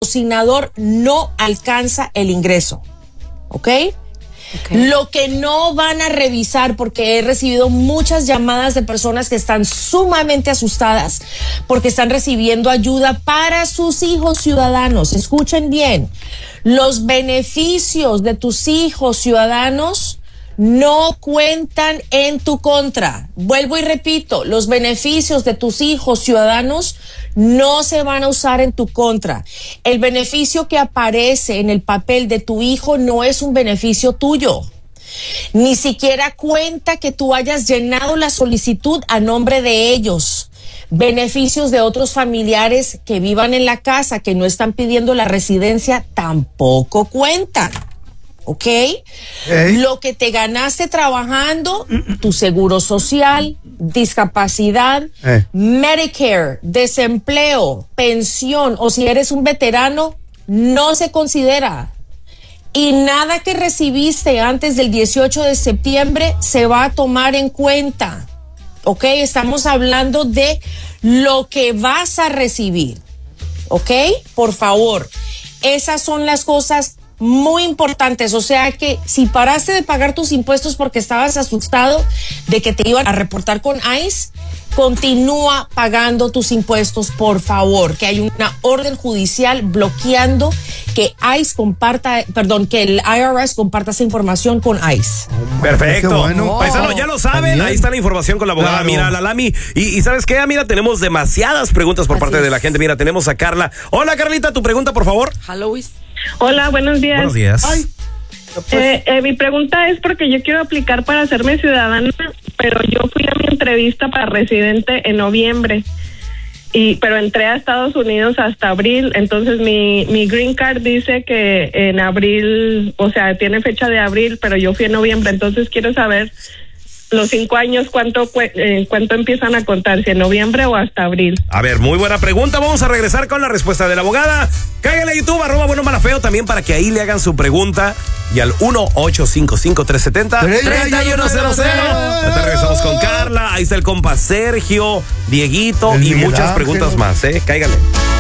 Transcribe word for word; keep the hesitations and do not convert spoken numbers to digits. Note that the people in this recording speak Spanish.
patrocinador no alcanza el ingreso. ¿Ok? Okay. Lo que no van a revisar, porque he recibido muchas llamadas de personas que están sumamente asustadas porque están recibiendo ayuda para sus hijos ciudadanos. Escuchen bien, los beneficios de tus hijos ciudadanos no cuentan en tu contra. Vuelvo y repito, los beneficios de tus hijos ciudadanos no se van a usar en tu contra. El beneficio que aparece en el papel de tu hijo no es un beneficio tuyo. Ni siquiera cuenta que tú hayas llenado la solicitud a nombre de ellos. Beneficios de otros familiares que vivan en la casa, que no están pidiendo la residencia, tampoco cuentan. ¿Ok? Hey. Lo que te ganaste trabajando, tu seguro social, discapacidad, hey. Medicare, desempleo, pensión, o si eres un veterano, no se considera. Y nada que recibiste antes del dieciocho de septiembre se va a tomar en cuenta. ¿Ok? Estamos hablando de lo que vas a recibir. ¿Ok? Por favor, esas son las cosas muy importantes. O sea que si paraste de pagar tus impuestos porque estabas asustado de que te iban a reportar con ICE, continúa pagando tus impuestos, por favor, que hay una orden judicial bloqueando que ICE comparta, perdón, que el I R S comparta esa información con ICE. Perfecto. Bueno. Paisano, ya lo saben, ahí está la información con la abogada claro. Mira Lalami. Y, y ¿sabes qué? Mira, tenemos demasiadas preguntas por Así parte es. de la gente. Mira, tenemos a Carla. Hola, Carlita, tu pregunta, por favor. Hello. Hola, buenos días. Buenos días. Ay. Eh, eh, mi pregunta es porque yo quiero aplicar para hacerme ciudadana, pero yo fui a mi entrevista para residente en noviembre, y pero entré a Estados Unidos hasta abril, entonces mi, mi green card dice que en abril, o sea, tiene fecha de abril, pero yo fui en noviembre, entonces quiero saber los cinco años, ¿cuánto, eh, cuánto empiezan a contar? ¿Si en noviembre o hasta abril? A ver, muy buena pregunta. Vamos a regresar con la respuesta de la abogada. Cáiganle a YouTube, arroba bueno malafeo, también para que ahí le hagan su pregunta. Y al uno ocho cinco cinco tres siete cero tres uno cero cero. Ahorita regresamos con Carla. Ahí está el compa Sergio, Dieguito el y muchas Ángel. preguntas más, ¿eh? Cáiganle.